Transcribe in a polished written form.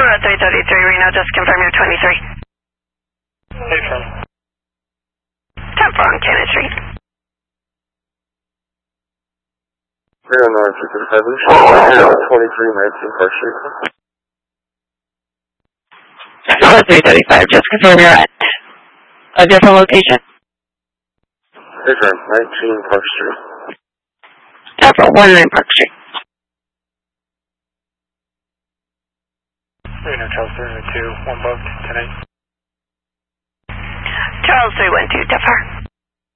Aurora 333 Reno, just confirm you're 23. Hey, Charlie. 10-4 on Cannon Street. Reno North 335, 23 19 Park Street. Aurora 335, just confirm you're at a different location. Confirm, 19 Park Street. April 19 Park Street. Reno Charles 312, 1 booked, 10-8. Charles 312, Defer.